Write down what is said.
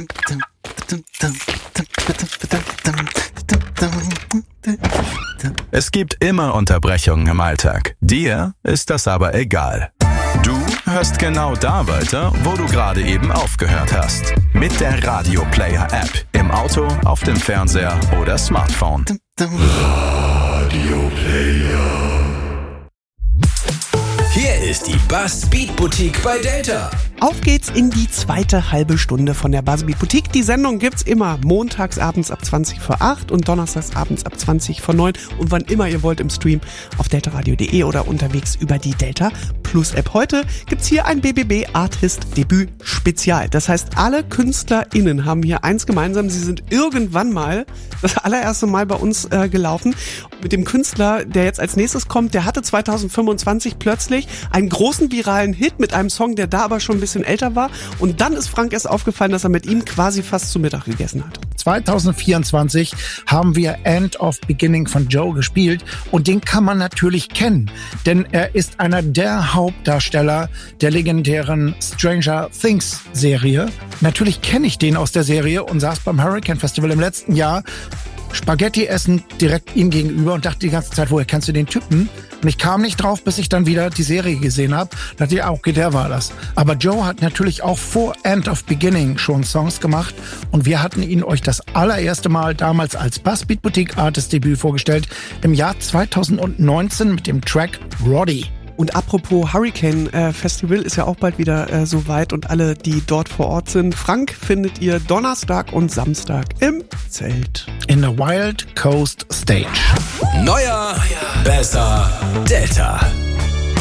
Es gibt immer Unterbrechungen im Alltag. Dir ist das aber egal. Du hörst genau da weiter, wo du gerade eben aufgehört hast. Mit der Radio Player App. Im Auto, auf dem Fernseher oder Smartphone. Radio Player. Hier ist die Buzzbeat Boutique bei Delta. Auf geht's in die zweite halbe Stunde von der Buzzbeat Boutique. Die Sendung gibt's immer montags abends ab 20 vor 8 und donnerstags abends ab 20 vor 9 und wann immer ihr wollt im Stream auf deltaradio.de oder unterwegs über die Delta Plus App. Heute gibt's hier ein BBB Artist Debüt Spezial. Das heißt, alle KünstlerInnen haben hier eins gemeinsam. Sie sind irgendwann mal das allererste Mal bei uns gelaufen. Mit dem Künstler, der jetzt als nächstes kommt, der hatte 2025 plötzlich einen großen viralen Hit mit einem Song, der da aber schon ein bisschen älter war. Und dann ist Frank erst aufgefallen, dass er mit ihm quasi fast zu Mittag gegessen hat. 2024 haben wir End of Beginning von Joe gespielt und den kann man natürlich kennen, denn er ist einer der Hauptdarsteller der legendären Stranger Things Serie. Natürlich kenne ich den aus der Serie und saß beim Hurricane Festival im letzten Jahr Spaghetti essen direkt ihm gegenüber und dachte die ganze Zeit, woher kennst du den Typen? Und ich kam nicht drauf, bis ich dann wieder die Serie gesehen habe. Da dachte ich, okay, der war das. Aber Joe hat natürlich auch vor End of Beginning schon Songs gemacht und wir hatten ihn euch das allererste Mal damals als Buzzbeat Boutique Artist Debüt vorgestellt im Jahr 2019 mit dem Track Roddy. Und apropos Hurricane Festival ist ja auch bald wieder soweit und alle, die dort vor Ort sind. Frank findet ihr Donnerstag und Samstag im Zelt. In der Wild Coast Stage. Neuer, besser, Delta.